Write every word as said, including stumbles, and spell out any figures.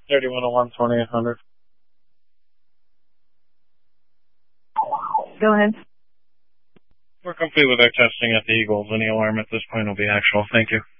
thirty-one oh one, twenty-eight hundred. Go ahead. We're complete with our testing at the Eagles. Any alarm at this point will be actual. Thank you.